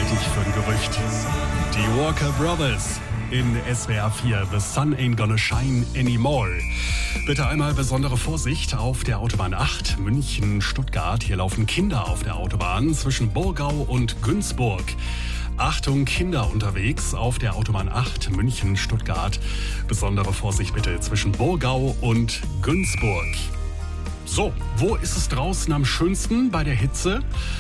ich für ein Gerücht. Die Walker Brothers in SWR 4. The sun ain't gonna shine anymore. Bitte einmal besondere Vorsicht auf der Autobahn 8 München-Stuttgart. Hier laufen Kinder auf der Autobahn zwischen Burgau und Günzburg. Achtung, Kinder unterwegs auf der Autobahn 8 München-Stuttgart. Besondere Vorsicht bitte zwischen Burgau und Günzburg. So, wo ist es draußen am schönsten bei der Hitze?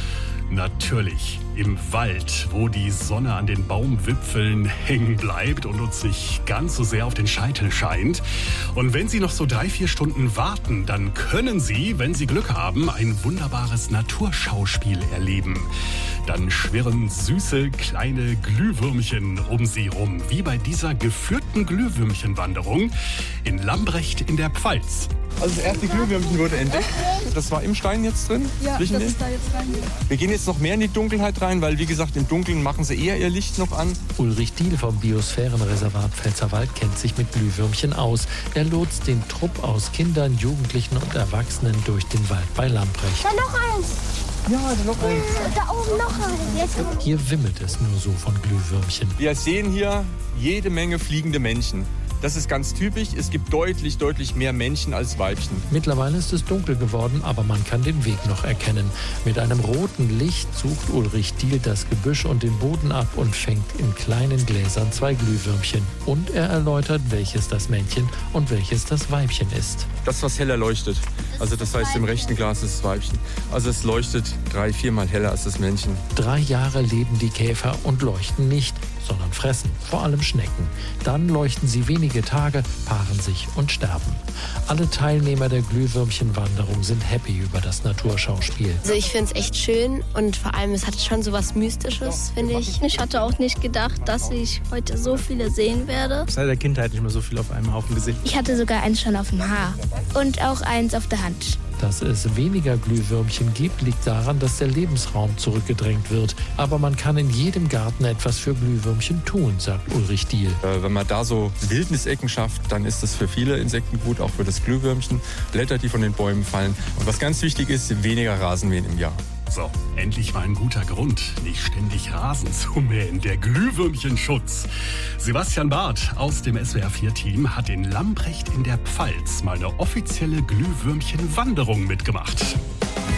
Natürlich im Wald, wo die Sonne an den Baumwipfeln hängen bleibt und uns nicht ganz so sehr auf den Scheitel scheint. Und wenn Sie noch so 3-4 Stunden warten, dann können Sie, wenn Sie Glück haben, ein wunderbares Naturschauspiel erleben. Dann schwirren süße kleine Glühwürmchen um Sie rum, wie bei dieser geführten Glühwürmchenwanderung in Lambrecht in der Pfalz. Also das erste Glühwürmchen wurde entdeckt. Das war im Stein jetzt drin? Ja, das ist da jetzt rein. Wir gehen jetzt noch mehr in die Dunkelheit rein, weil wie gesagt, im Dunkeln machen sie eher ihr Licht noch an. Ulrich Diehl vom Biosphärenreservat Pfälzerwald kennt sich mit Glühwürmchen aus. Er lotst den Trupp aus Kindern, Jugendlichen und Erwachsenen durch den Wald bei Lambrecht. Da noch eins. Ja, da noch eins. Da oben noch eins. Hier wimmelt es nur so von Glühwürmchen. Wir sehen hier jede Menge fliegende Männchen. Das ist ganz typisch. Es gibt deutlich mehr Männchen als Weibchen. Mittlerweile ist es dunkel geworden, aber man kann den Weg noch erkennen. Mit einem roten Licht sucht Ulrich Diehl das Gebüsch und den Boden ab und fängt in kleinen Gläsern 2 Glühwürmchen. Und er erläutert, welches das Männchen und welches das Weibchen ist. Das, was heller leuchtet. Also das heißt, im rechten Glas ist das Weibchen. Also es leuchtet 3-4 Mal heller als das Männchen. 3 Jahre leben die Käfer und leuchten nicht, sondern fressen, vor allem Schnecken. Dann leuchten sie wenige Tage, paaren sich und sterben. Alle Teilnehmer der Glühwürmchenwanderung sind happy über das Naturschauspiel. Also ich finde es echt schön und vor allem, es hat schon so was Mystisches, finde ich. Ich hatte auch nicht gedacht, dass ich heute so viele sehen werde. Seit der Kindheit nicht mehr so viel auf einem Haufen gesehen. Ich hatte sogar eins schon auf dem Haar und auch eins auf der Hand. Dass es weniger Glühwürmchen gibt, liegt daran, dass der Lebensraum zurückgedrängt wird. Aber man kann in jedem Garten etwas für Glühwürmchen tun, sagt Ulrich Diehl. Wenn man da so Wildnisecken schafft, dann ist das für viele Insekten gut, auch für das Glühwürmchen. Blätter, die von den Bäumen fallen. Und was ganz wichtig ist, weniger Rasenmähen im Jahr. So, endlich mal ein guter Grund, nicht ständig Rasen zu mähen. Der Glühwürmchenschutz. Sebastian Barth aus dem SWR 4-Team hat in Lambrecht in der Pfalz mal eine offizielle Glühwürmchenwanderung mitgemacht.